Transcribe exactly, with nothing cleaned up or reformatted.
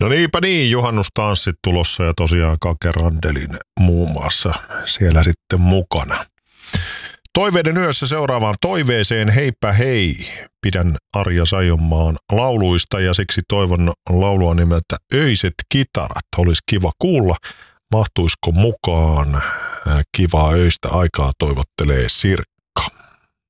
No niinpä niin, juhannustanssit tulossa ja tosiaan Kake Randelin muun muassa siellä sitten mukana. Toiveiden yössä seuraavaan toiveeseen, heipä hei. Pidän Arja Saijonmaan lauluista ja siksi toivon laulua nimeltä Öiset kitarat. Olisi kiva kuulla, mahtuisiko mukaan. Kivaa öistä aikaa toivottelee Sirkka.